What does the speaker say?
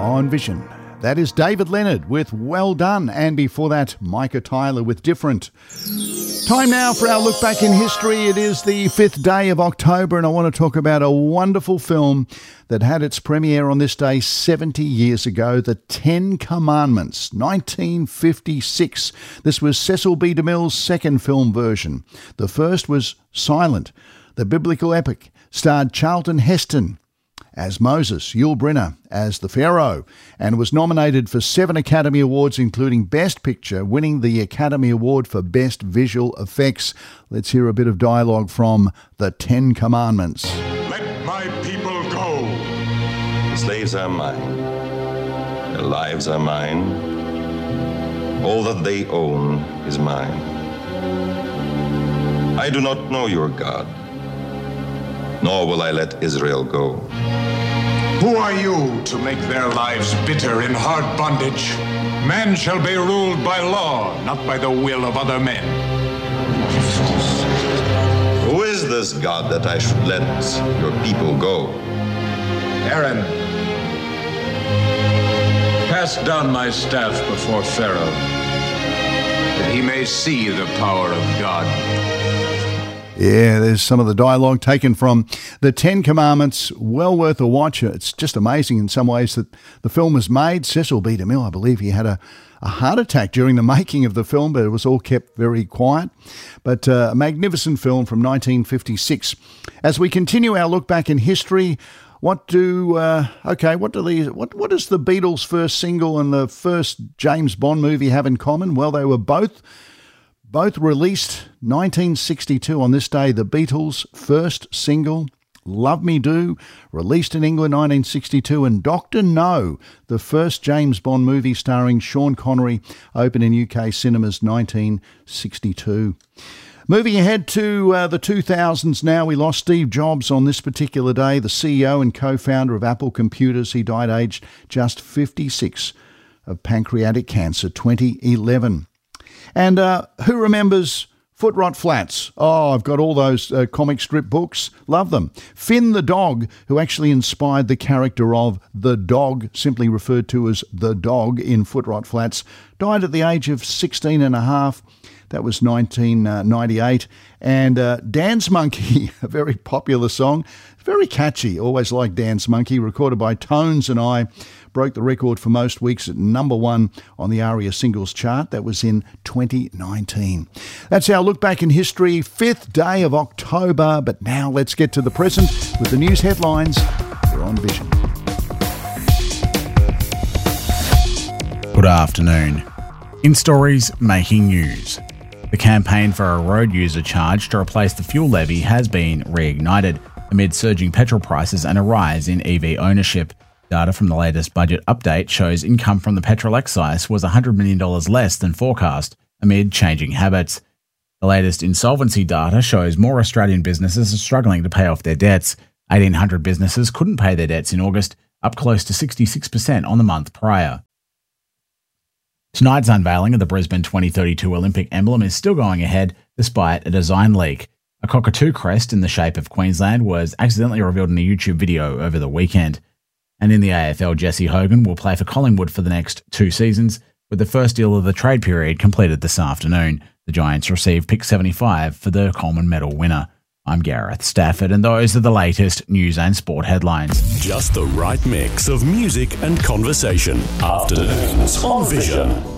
on Vision. That is David Leonard with Well Done, and before that, Micah Tyler with Different. Time now for our look back in history. It is the 5th day of October, and I want to talk about a wonderful film that had its premiere on this day 70 years ago, The Ten Commandments, 1956. This was Cecil B. DeMille's second film version. The first was Silent, the biblical epic, starred Charlton Heston as Moses, Yul Brynner as the Pharaoh, and was nominated for 7 Academy Awards, including Best Picture, winning the Academy Award for Best Visual Effects. Let's hear a bit of dialogue from The Ten Commandments. Let my people go. The slaves are mine. Their lives are mine. All that they own is mine. I do not know your God, nor will I let Israel go. Who are you to make their lives bitter in hard bondage? Men shall be ruled by law, not by the will of other men. Who is this God that I should let your people go? Aaron, cast down my staff before Pharaoh, that he may see the power of God. Yeah, there's some of the dialogue taken from The Ten Commandments. Well worth a watch. It's just amazing in some ways that the film was made. Cecil B. DeMille, I believe he had a heart attack during the making of the film, but it was all kept very quiet. But a magnificent film from 1956. As we continue our look back in history, what is the Beatles' first single and the first James Bond movie have in common? Well, they were both released 1962 on this day. The Beatles' first single, Love Me Do, released in England 1962, and Dr. No, the first James Bond movie starring Sean Connery, opened in UK cinemas 1962. Moving ahead to the 2000s now, we lost Steve Jobs on this particular day, the CEO and co-founder of Apple Computers. He died aged just 56 of pancreatic cancer, 2011. And who remembers Foot Rot Flats? Oh, I've got all those comic strip books. Love them. Finn the dog, who actually inspired the character of the dog, simply referred to as the dog in Foot Rot Flats, died at the age of 16 and a half. That was 1998. And Dance Monkey, a very popular song, very catchy. Always liked Dance Monkey, recorded by Tones and I, broke the record for most weeks at number 1 on the ARIA singles chart. That was in 2019. That's our look back in history, 5th day of October. But now let's get to the present with the news headlines here on Vision. Good afternoon. In stories making news, the campaign for a road user charge to replace the fuel levy has been reignited amid surging petrol prices and a rise in EV ownership. Data from the latest budget update shows income from the petrol excise was $100 million less than forecast amid changing habits. The latest insolvency data shows more Australian businesses are struggling to pay off their debts. 1,800 businesses couldn't pay their debts in August, up close to 66% on the month prior. Tonight's unveiling of the Brisbane 2032 Olympic emblem is still going ahead despite a design leak. A cockatoo crest in the shape of Queensland was accidentally revealed in a YouTube video over the weekend. And in the AFL, Jesse Hogan will play for Collingwood for the next 2 seasons, with the first deal of the trade period completed this afternoon. The Giants receive pick 75 for the Coleman Medal winner. I'm Gareth Stafford, and those are the latest news and sport headlines. Just the right mix of music and conversation. Afternoons on Vision.